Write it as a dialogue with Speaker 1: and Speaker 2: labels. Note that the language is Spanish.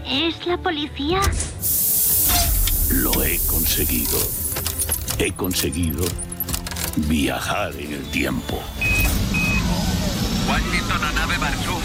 Speaker 1: ¿Es la policía?
Speaker 2: Lo he conseguido. He conseguido viajar en el tiempo.
Speaker 3: Washington a nave Barsum.